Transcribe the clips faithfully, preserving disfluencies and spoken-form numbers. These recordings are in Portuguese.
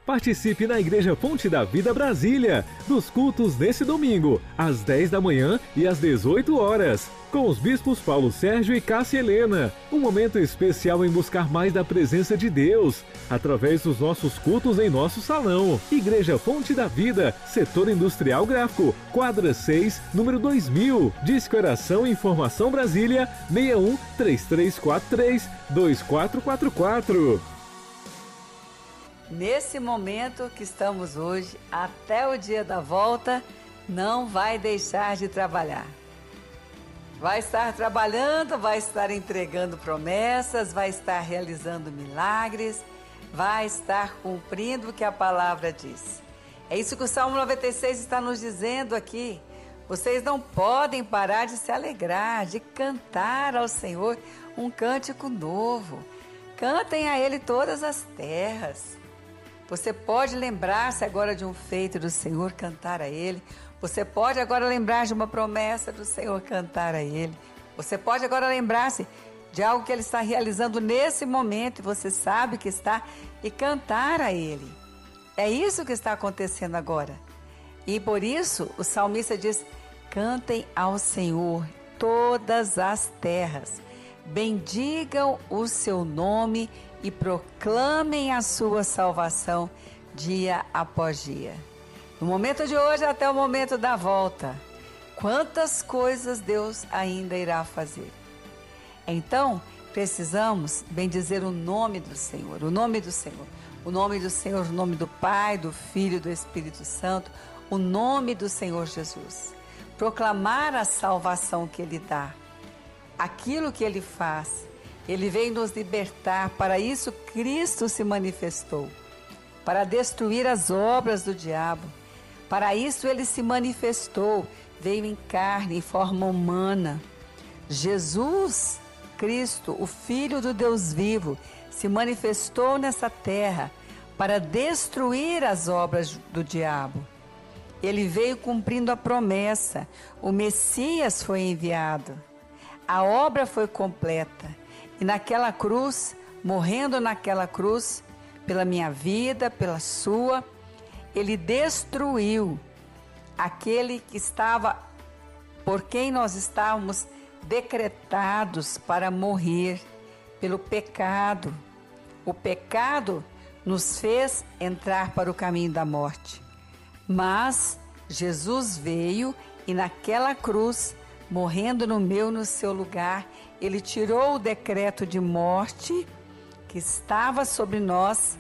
Participe na Igreja Fonte da Vida Brasília, dos cultos nesse domingo, às dez da manhã e às dezoito horas, com os bispos Paulo Sérgio e Cássia Helena. Um momento especial em buscar mais da presença de Deus, através dos nossos cultos em nosso salão. Igreja Fonte da Vida, Setor Industrial Gráfico, quadra seis, número dois mil. Disque Oração e Informação Brasília, seis um três três quatro três dois quatro quatro quatro. Nesse momento que estamos hoje, até o dia da volta, não vai deixar de trabalhar. Vai estar trabalhando, vai estar entregando promessas, vai estar realizando milagres, vai estar cumprindo o que a palavra diz. É isso que o Salmo noventa e seis está nos dizendo aqui. Vocês não podem parar de se alegrar, de cantar ao Senhor um cântico novo. Cantem a Ele todas as terras. Você pode lembrar-se agora de um feito do Senhor, cantar a Ele. Você pode agora lembrar de uma promessa do Senhor, cantar a Ele. Você pode agora lembrar-se de algo que Ele está realizando nesse momento e você sabe que está, e cantar a Ele. É isso que está acontecendo agora. E por isso o salmista diz: cantem ao Senhor todas as terras. Bendigam o seu nome e proclamem a sua salvação dia após dia. No momento de hoje até o momento da volta, quantas coisas Deus ainda irá fazer. Então, precisamos bendizer o nome do Senhor, o nome do Senhor. O nome do Senhor, o nome do Pai, do Filho e do Espírito Santo, o nome do Senhor Jesus. Proclamar a salvação que Ele dá. Aquilo que Ele faz, Ele veio nos libertar, para isso Cristo se manifestou, para destruir as obras do diabo. Para isso Ele se manifestou, veio em carne, em forma humana. Jesus Cristo, o Filho do Deus vivo, se manifestou nessa terra para destruir as obras do diabo. Ele veio cumprindo a promessa, o Messias foi enviado. A obra foi completa e naquela cruz, morrendo naquela cruz, pela minha vida, pela sua, Ele destruiu aquele que estava, por quem nós estávamos decretados para morrer, pelo pecado. O pecado nos fez entrar para o caminho da morte. Mas Jesus veio e naquela cruz, morrendo no meu, no seu lugar, Ele tirou o decreto de morte que estava sobre nós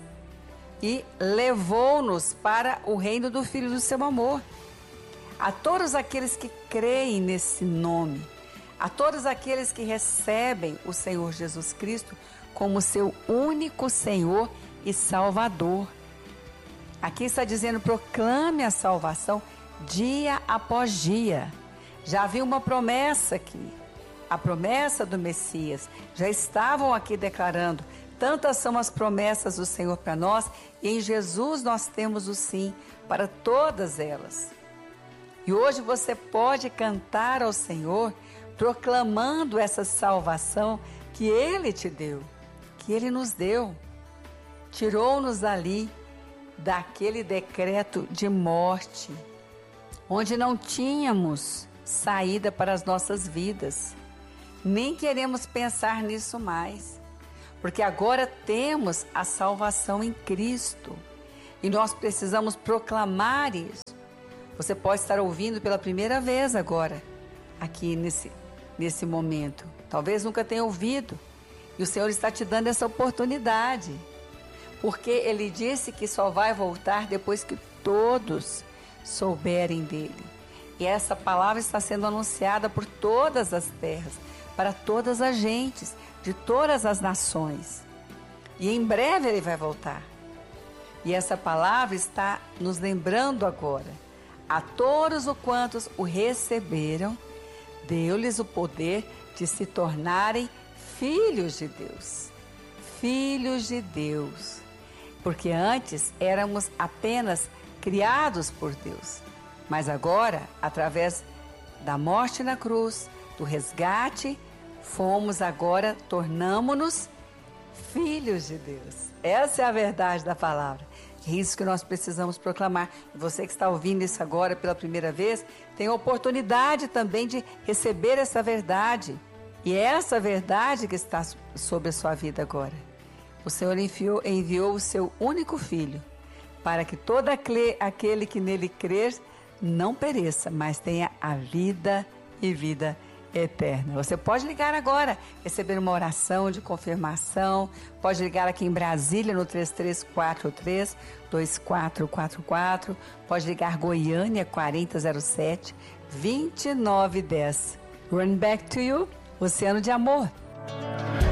e levou-nos para o reino do Filho do seu amor. A todos aqueles que creem nesse nome, a todos aqueles que recebem o Senhor Jesus Cristo como seu único Senhor e Salvador. Aqui está dizendo: proclame a salvação dia após dia. Já havia uma promessa aqui, a promessa do Messias. Já estavam aqui declarando. Tantas são as promessas do Senhor para nós, e em Jesus nós temos o sim para todas elas. E hoje você pode cantar ao Senhor, proclamando essa salvação que Ele te deu, que Ele nos deu. Tirou-nos ali, daquele decreto de morte, onde não tínhamos saída para as nossas vidas. Nem queremos pensar nisso mais, porque agora temos a salvação em Cristo e nós precisamos proclamar isso. Você pode estar ouvindo pela primeira vez agora, aqui nesse, nesse momento. Talvez nunca tenha ouvido, e o Senhor está te dando essa oportunidade, porque Ele disse que só vai voltar depois que todos souberem dele. E essa palavra está sendo anunciada por todas as terras, para todas as gentes, de todas as nações. E em breve Ele vai voltar. E essa palavra está nos lembrando agora: a todos os quantos o receberam, deu-lhes o poder de se tornarem filhos de Deus. Filhos de Deus. Porque antes éramos apenas criados por Deus. Mas agora, através da morte na cruz, do resgate, fomos agora, tornamo-nos filhos de Deus. Essa é a verdade da palavra. É isso que nós precisamos proclamar. E você que está ouvindo isso agora pela primeira vez, tem a oportunidade também de receber essa verdade. E é essa verdade que está sobre a sua vida agora. O Senhor enviou, enviou o seu único Filho, para que todo aquele que nele crer não pereça, mas tenha a vida e vida eterna. Você pode ligar agora, receber uma oração de confirmação, pode ligar aqui em Brasília no três três quatro três, dois quatro quatro quatro, pode ligar Goiânia quarenta zero sete, vinte e nove dez. Run back to you, Oceano de Amor.